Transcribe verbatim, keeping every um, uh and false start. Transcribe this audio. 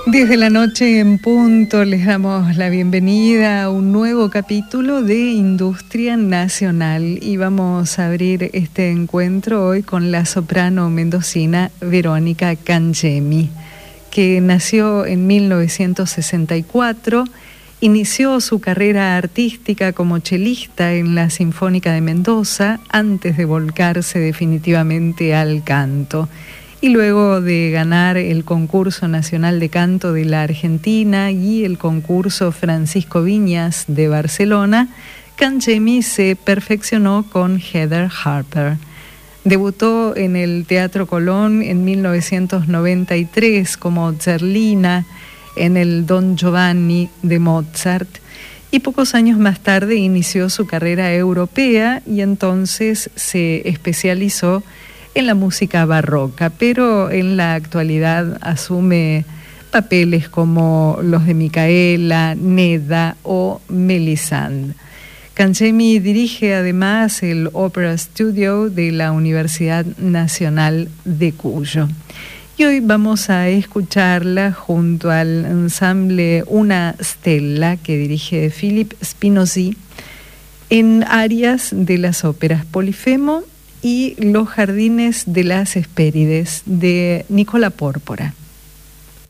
Desde la noche en punto les damos la bienvenida a un nuevo capítulo de Industria Nacional y vamos a abrir este encuentro hoy con la soprano mendocina Verónica Cangemi, que nació en mil novecientos sesenta y cuatro, inició su carrera artística como chelista en la Sinfónica de Mendoza antes de volcarse definitivamente al canto. Y luego de ganar el concurso nacional de canto de la Argentina y el concurso Francisco Viñas de Barcelona, Cangemi se perfeccionó con Heather Harper. Debutó en el Teatro Colón en mil novecientos noventa y tres como Zerlina en el Don Giovanni de Mozart y pocos años más tarde inició su carrera europea y entonces se especializó en la música barroca, pero en la actualidad asume papeles como los de Micaela, Neda o Melisande. Cangemi dirige además el Opera Studio de la Universidad Nacional de Cuyo. Y hoy vamos a escucharla junto al ensamble Una Stella que dirige Philip Spinozzi en arias de las óperas Polifemo y Los Jardines de las Hespérides de Nicola Pórpora.